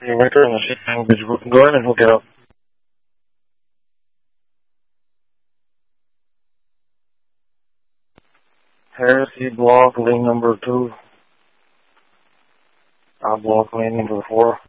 You're right there in the same language. Go ahead and hook it up. Heresy block lane number 2. Block lane number 4.